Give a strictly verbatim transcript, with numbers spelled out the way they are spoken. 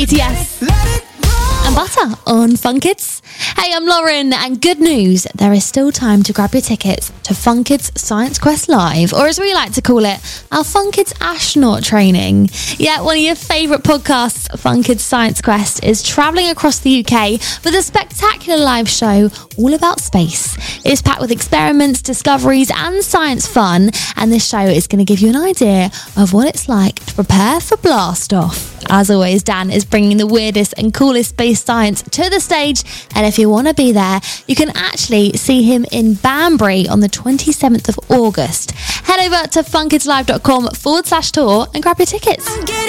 B T S and Butter on Fun Kids. Hey, I'm Lauren, and good news, there is still time to grab your tickets to Fun Kids Science Quest Live, or as we like to call it, our Fun Kids astronaut training. Yeah, one of your favourite podcasts, Fun Kids Science Quest, is travelling across the U K with a spectacular live show all about space. It's packed with experiments, discoveries and science fun, and this show is going to give you an idea of what it's like to prepare for blast off. As always, Dan is bringing the weirdest and coolest space science to the stage, and if you want to be there, you can actually see him in Banbury on the twenty-seventh of August. Head over to funkidslive.com forward slash tour and grab your tickets.